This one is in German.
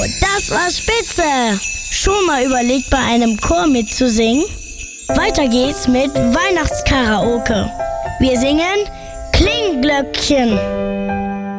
das war spitze! Schon mal überlegt, bei einem Chor mitzusingen? Weiter geht's mit Weihnachtskaraoke. Wir singen Klingglöckchen.